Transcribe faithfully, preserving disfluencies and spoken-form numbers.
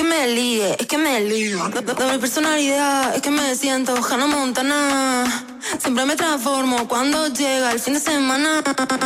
me líe, es que me lío. De, de, de mi personalidad, es que me siento Hannah Montana. Siempre me transformo cuando llega el fin de semana.